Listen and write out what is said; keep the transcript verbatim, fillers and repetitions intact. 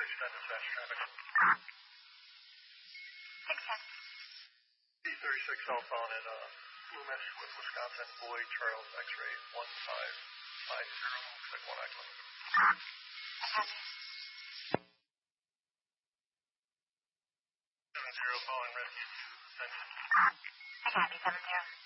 extend dispatch traffic. six ten. B thirty-six southbound at uh, Loomis with Wisconsin, Boyd Trails, X-ray one five five zero, looks like one X. Copy. seven zero, calling rescue to Central. I copy, seven zero.